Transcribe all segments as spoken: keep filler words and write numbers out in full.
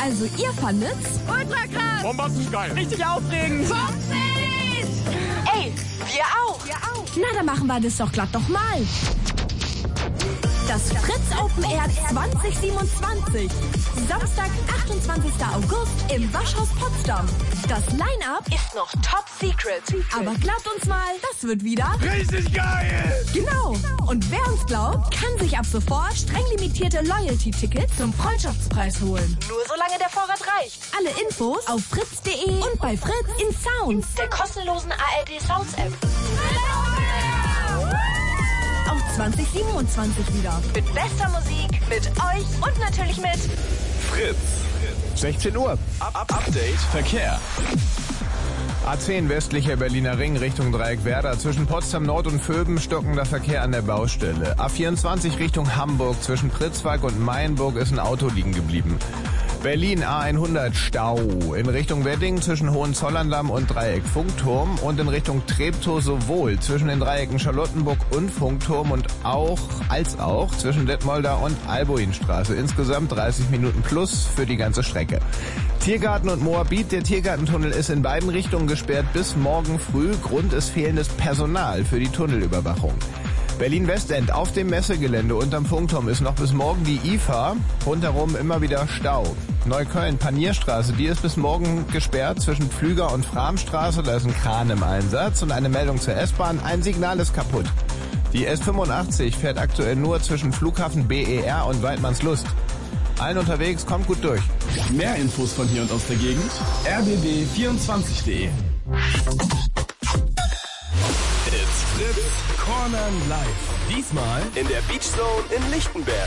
Also ihr fandet's? Ultra krass! Bombastisch geil! Richtig aufregend! Bombig! Ey, wir auch! Wir auch! Na, dann machen wir das doch glatt nochmal. Das Fritz Open Air zwanzig siebenundzwanzig. Samstag, achtundzwanzigster August im Waschhaus Potsdam. Das Line-Up Ist noch top secret. aber glaubt uns mal, das wird wieder Richtig geil! genau. Und wer uns glaubt, kann sich ab sofort streng limitierte Loyalty-Tickets zum Freundschaftspreis holen. Nur solange der Vorrat reicht. Alle Infos auf fritz punkt de und bei Fritz in Sounds. Der kostenlosen A R D Sounds App. Auch zwanzig siebenundzwanzig wieder. Mit bester Musik, mit euch und natürlich mit Fritz. sechzehn Uhr. Up, up, Update Verkehr. A zehn westlicher Berliner Ring Richtung Dreieckwerder. Zwischen Potsdam Nord und Vöben stockender Verkehr an der Baustelle. A vierundzwanzig Richtung Hamburg. Zwischen Pritzwalk und Mayenburg ist ein Auto liegen geblieben. Berlin A hundert Stau. In Richtung Wedding zwischen Hohenzollern-Damm und Dreieck Funkturm und in Richtung Treptow sowohl zwischen den Dreiecken Charlottenburg und Funkturm und auch als auch zwischen Detmolder und Albuinstraße. Insgesamt dreißig Minuten plus für die ganze Strecke. Tiergarten und Moabit. Der Tiergartentunnel ist in beiden Richtungen gesperrt bis morgen früh. Grund ist fehlendes Personal für die Tunnelüberwachung. Berlin-Westend auf dem Messegelände unterm Funkturm ist noch bis morgen die I F A. Rundherum immer wieder Stau. Neukölln, Panierstraße, die ist bis morgen gesperrt zwischen Pflüger und Framstraße. Da ist ein Kran im Einsatz und eine Meldung zur S-Bahn. Ein Signal ist kaputt. Die S fünfundachtzig fährt aktuell nur zwischen Flughafen B E R und Weidmannslust. Allen unterwegs, kommt gut durch. Mehr Infos von hier und aus der Gegend. r b b vierundzwanzig punkt de. It's Fritz Corner Live. Diesmal in der Beach Zone in Lichtenberg.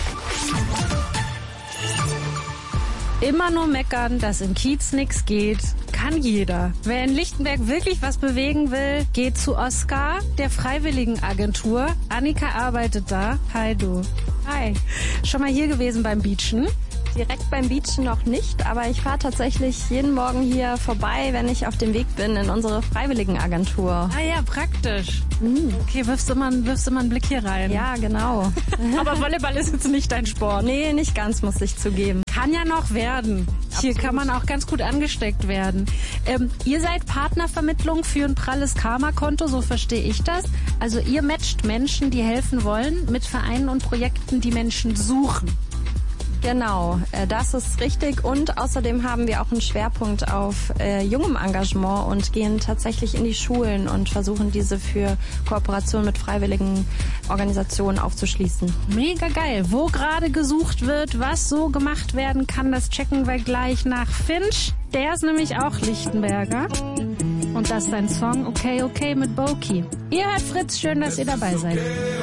Immer nur meckern, dass im Kiez nix geht, kann jeder. Wer in Lichtenberg wirklich was bewegen will, geht zu Oskar, der Freiwilligenagentur. Annika arbeitet da. Hi du. Hi. Schon mal hier gewesen beim Beachen? Direkt beim Beachen noch nicht, aber ich fahre tatsächlich jeden Morgen hier vorbei, wenn ich auf dem Weg bin in unsere Freiwilligenagentur. Ah ja, praktisch. Mhm. Okay, wirfst du, mal, wirfst du mal einen Blick hier rein. Ja, genau. Aber Volleyball ist jetzt nicht dein Sport. Nee, nicht ganz, muss ich zugeben. Kann ja noch werden. Hier Absolut. kann man auch ganz gut angesteckt werden. Ähm, ihr seid Partnervermittlung für ein pralles Karma-Konto, so verstehe ich das. Also ihr matcht Menschen, die helfen wollen, mit Vereinen und Projekten, die Menschen suchen. Genau, äh, das ist richtig. Und außerdem haben wir auch einen Schwerpunkt auf äh, jungem Engagement und gehen tatsächlich in die Schulen und versuchen diese für Kooperation mit freiwilligen Organisationen aufzuschließen. Mega geil. Wo gerade gesucht wird, was so gemacht werden kann, das checken wir gleich nach Finch. Der ist nämlich auch Lichtenberger. Und das ist sein Song Okay, okay mit Boki. Ihr hört Fritz, schön, dass ihr dabei seid.